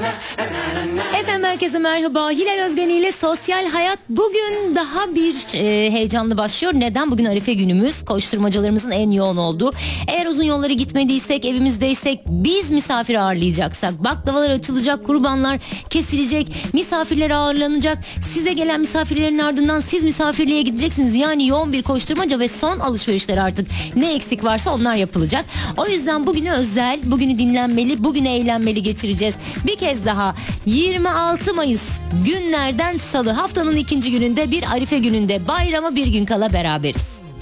Efendim herkese merhaba. Hilal Özgen ile Sosyal Hayat bugün daha bir heyecanlı başlıyor. Neden? Bugün Arife günümüz. Koşturmacalarımızın en yoğun olduğu. Eğer uzun yolları gitmediysek, evimizdeysek, biz misafir ağırlayacaksak, baklavalar açılacak, kurbanlar kesilecek, misafirler ağırlanacak. Size gelen misafirlerin ardından siz misafirliğe gideceksiniz. Yani yoğun bir koşturmaca ve son alışverişler artık ne eksik varsa onlar yapılacak. O yüzden bugünü özel, bugünü dinlenmeli, bugünü eğlenmeli geçireceğiz. Bir kez daha 26 Mayıs günlerden Salı, haftanın ikinci gününde, bir Arife gününde, bayrama bir gün kala beraberiz.